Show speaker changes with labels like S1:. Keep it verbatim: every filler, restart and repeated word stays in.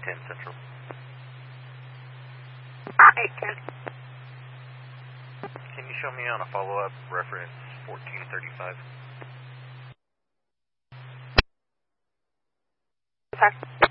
S1: ten Central.
S2: eight ten.
S1: Can you show me on a follow-up reference fourteen thirty-five?
S2: Sorry.